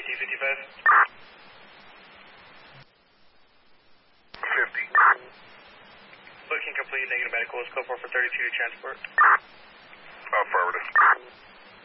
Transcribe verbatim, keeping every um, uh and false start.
T fifty-five. fifty. Booking complete, negative medical. Let's go for thirty-two to transport. Affirmative.